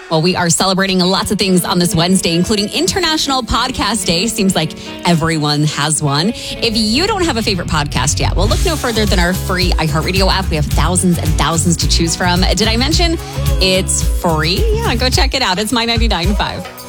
Well, we are celebrating lots of things on this Wednesday, including International Podcast Day. Seems like everyone has one. If you don't have a favorite podcast yet, well, look no further than our free iHeartRadio app. We have thousands and thousands to choose from. Did I mention it's free? Yeah, go check it out. It's My 99.5.